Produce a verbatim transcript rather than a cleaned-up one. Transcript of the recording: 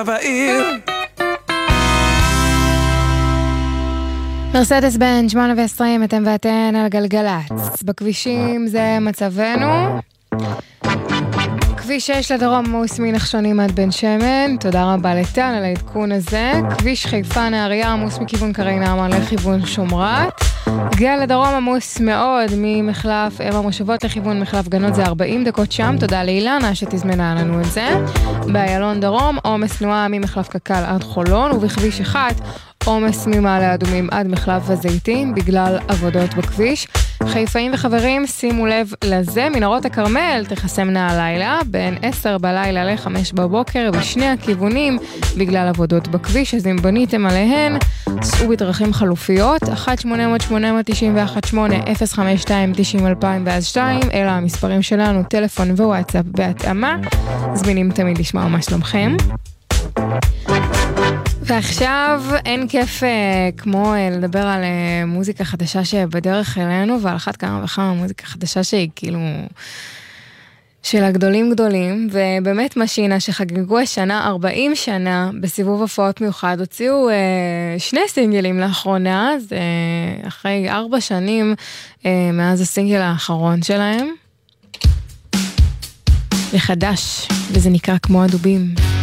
במרחב העיר. מרסדס בן, שמונה ועשרים, אתם ואתן על גלגלץ. בכבישים זה מצבנו. כביש שש לדרום עמוס מנחשונים עד בן שמן, תודה רבה לטל על העדכון הזה. כביש חיפה נהריה עמוס מכיוון קרי נעמן לכיוון שומרת. גל לדרום עמוס מאוד ממחלף אם המושבות לכיוון מחלף גנות, זה ארבעים דקות שם, תודה לאילנה שתזמנה לנו את זה. באיילון דרום עומס תנועה ממחלף קקל עד חולון, ובכביש אחת עומס ממעלה אדומים עד מחלף הזיתים בגלל עבודות בכביש. חיפאים וחברים, שימו לב לזה, מנהרות הכרמל תחסמנה הלילה בין עשר בלילה ל-חמש בבוקר בשני הכיוונים בגלל עבודות בכביש, אז אם בניתם עליהן סעו בדרכים חלופיות. אחת שמונה אפס אפס שמונה תשע אחת שמונה אפס חמש שתיים תשעים אלפיים ואז שתיים, אלה המספרים שלנו, טלפון ווואטסאפ בהתאמה, זמינים תמיד לשמוע מה שלומכם. ועכשיו אין כיף אה, כמו אה, לדבר על אה, מוזיקה חדשה שבדרך אלינו, ועל אחת כמה וכמה מוזיקה חדשה שהיא כאילו של הגדולים גדולים, ובאמת משינה שחגגו השנה ארבעים שנה בסיבוב הופעות מיוחד, הוציאו אה, שני סינגלים לאחרונה, זה אה, אחרי ארבע שנים אה, מאז הסינגל האחרון שלהם. זה חדש, וזה נקרא כמו הדובים.